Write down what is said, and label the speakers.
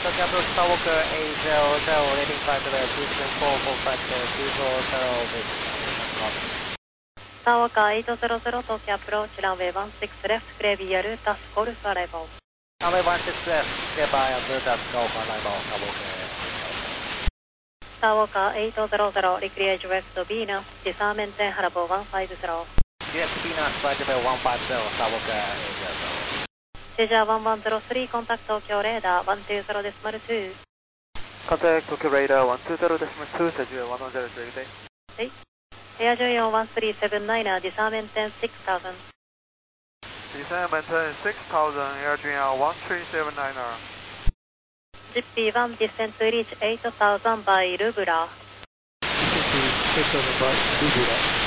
Speaker 1: Tokyo Approach Skywalker 800, rating 5 to the 27445 to 240
Speaker 2: Skywalker 800, Tokyo Approach, runway 16 left, clear via Rutas, Golf arrival.
Speaker 1: Runway 16 left, clear via Rutas, Golf arrival,
Speaker 2: Skywalker 800, recreate west to Venus, disarmament Harbour 150.
Speaker 1: Direct to Venus, flight level 150, Skywalker 800.
Speaker 2: Cesar 1103, contact Tokyo radar 120.2.
Speaker 3: Contact Tokyo radar 120.2, Cesar 110, good day.
Speaker 2: はい。Air Joy on 1379, disarmament 6000.
Speaker 3: Disarmament 6000, Air Joy 13790.
Speaker 2: Zippy 1, descent to reach 8000 by Lubula.
Speaker 4: Descent to 8000 by Lubula.